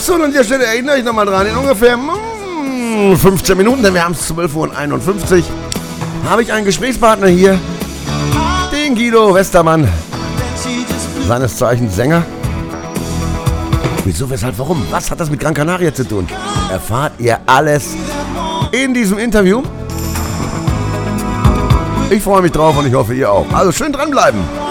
So, und an der Stelle erinnere ich nochmal dran, in ungefähr 15 Minuten, denn wir haben es 12:51 Uhr, habe ich einen Gesprächspartner hier, den Guido Westermann, seines Zeichens Sänger. Wieso, weshalb, warum? Was hat das mit Gran Canaria zu tun? Erfahrt ihr alles in diesem Interview. Ich freue mich drauf und ich hoffe, ihr auch. Also schön dranbleiben.